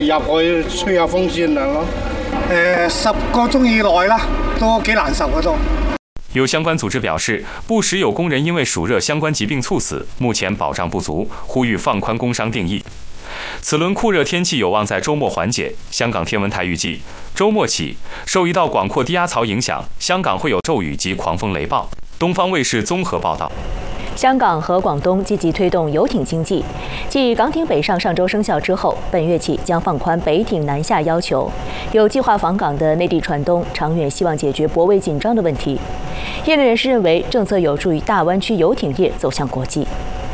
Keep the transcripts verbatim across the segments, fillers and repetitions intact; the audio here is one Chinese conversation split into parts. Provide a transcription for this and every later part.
入去吹下風先啦咯。誒，十個鐘以內啦，都幾難受嘅都。 有相关组织表示，不时有工人因为暑热相关疾病猝死，目前保障不足，呼吁放宽工伤定义。此轮酷热天气有望在周末缓解。香港天文台预计，周末起受一道广阔低压槽影响，香港会有骤雨及狂风雷暴。东方卫视综合报道。 香港和广东积极推动游艇经济。继港艇北上上周生效之后，本月起将放宽北艇南下要求。有计划访港的内地船东，长远希望解决泊位紧张的问题。业内人士认为，政策有助于大湾区游艇业走向国际。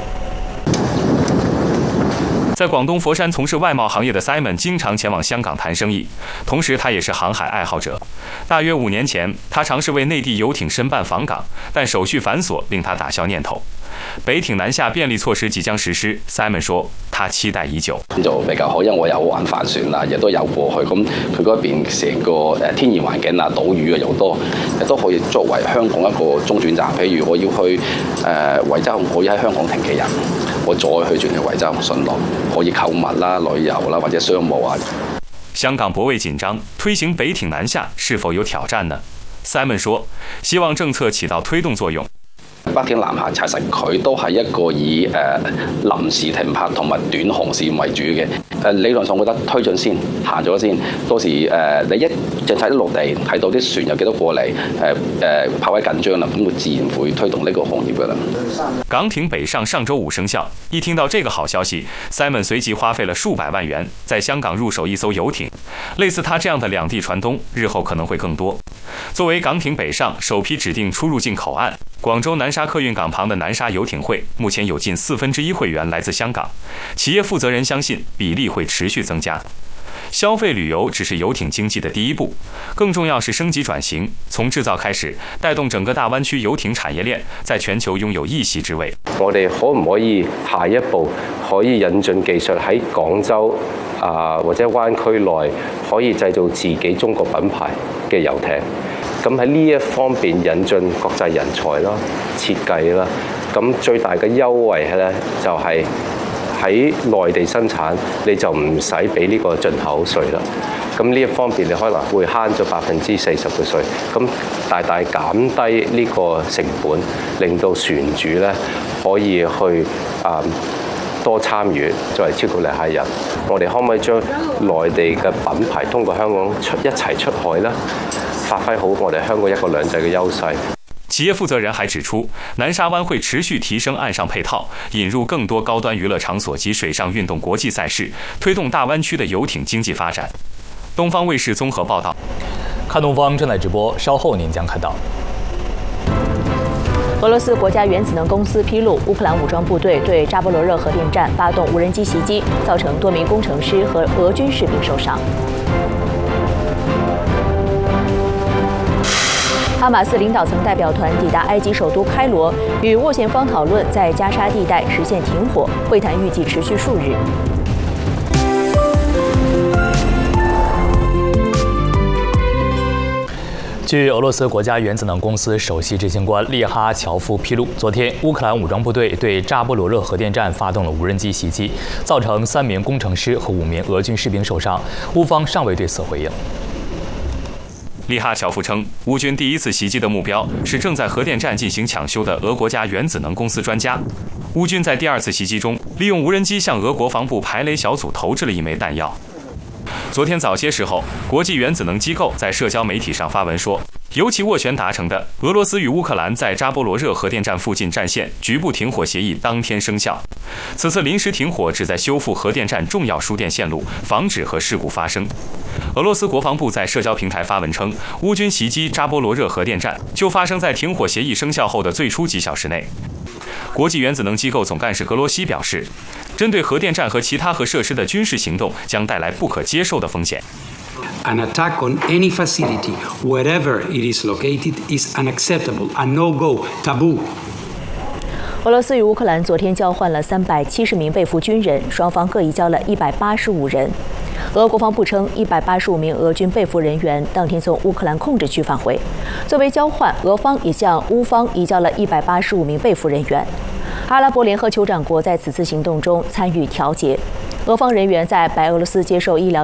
在广东佛山从事外贸行业的 Simon 经常前往香港谈生意，同时他也是航海爱好者。大约五年前，他尝试为内地游艇申办访港，但手续繁琐，令他打消念頭。北艇南下便利措施即將實施 ，Simon 說他期待已久。 就比較好，因為我有玩帆船啊，亦都有過去，咁佢嗰邊成個誒天然環境啊、島嶼啊又多，亦都可以作為香港一個中轉站。譬如我要去誒惠州，可以喺香港停幾日，我再去轉去惠州順路，可以購物啦、旅遊啦或者商務啊。 香港泊位緊張，推行北艇南下是否有挑戰呢 ？Simon 說，希望政策起到推動作用。 北艇南下其實佢都係一個以誒、呃、臨時停泊同埋短航線為主嘅。誒理論上，我覺得推進先行咗先，到時誒、呃、你一政策一落地，睇到啲船有幾多過嚟，誒誒泊位緊張啦，咁會自然會推動呢個行業㗎啦。 港艇北上上周五生效，一聽到這個好消息 ，Simon 隨即花費了數百萬元，在香港入手一艘遊艇。類似他這樣的兩地船東，日後可能會更多。作為港艇北上首批指定出入境口岸，廣州南沙客運港旁的南沙遊艇會目前有近四分之一會員來自香港，企業負責人相信比例會持續增加。消費旅遊只是遊艇經濟的第一步，更重要是升級轉型，從製造開始，帶動整個大灣區遊艇產業鏈在全球擁有一席之位。 我哋可唔可以下一步可以引進技術喺廣州啊或者灣區內可以製造自己中國品牌嘅遊艇？咁喺呢一方面引進國際人才啦、設計啦，咁最大嘅優惠咧就係喺內地生產，你就唔使俾呢個進口稅啦。咁呢一方面你可能會慳咗百分之四十嘅稅，咁大大減低呢個成本，令到船主咧可以去啊、嗯、多參與，作為招待客人。我哋可唔可以將內地嘅品牌通過香港出一齊出海咧？ 發揮好我哋香港一國兩制嘅優勢。 企業負責人還指出，南沙灣會持續提升岸上配套，引入更多高端娛樂場所及水上運動國際賽事，推動大灣區的遊艇經濟發展。東方衛視綜合報道。 看東方正在直播，稍後您將看到。 俄羅斯國家原子能公司披露，烏克蘭武裝部隊對扎波羅熱核電站發動無人機襲擊，造成多名工程師和俄軍士兵受傷。 哈馬斯領導層代表團抵達埃及首都開羅，與斡旋方討論在加沙地帶實現停火。會談預計持續數日。 據俄羅斯國家原子能公司首席執行官列哈喬夫披露，昨天烏克蘭武裝部隊對扎波羅熱核電站發動了無人機襲擊，造成三名工程師和五名俄軍士兵受傷。烏方尚未對此回應。 利哈喬夫稱，烏軍第一次襲擊的目標是正在核電站進行搶修的俄國家原子能公司專家。烏軍在第二次襲擊中，利用無人機向俄國防部排雷小組投擲了一枚彈藥。昨天早些時候，國際原子能機構在社交媒體上發文說，尤其斡旋達成的俄羅斯與烏克蘭在扎波羅熱核電站附近戰線局部停火協議當天生效。此次臨時停火旨在修復核電站重要輸電線路，防止核事故發生。 俄羅斯國防部在社交平台發文稱，烏軍襲擊扎波羅熱核電站就發生在停火協議生效後的最初幾小時內。國際原子能機構總幹事格羅西表示，針對核電站和其他核設施的軍事行動將帶來不可接受的風險。 An attack on any facility, wherever it is located, is unacceptable, a no-go, taboo. 俄羅斯與烏克蘭昨天交換了三百七十名被俘軍人，雙方各移交了一百八十五人。 俄國防部稱，一百八十五名俄軍被俘人員當天從烏克蘭控制區返回。作為交換，俄方也向烏方移交了一百八十五名被俘人員。阿拉伯聯合酋長國在此次行動中參與調解。俄方人員在白俄羅斯接受醫療。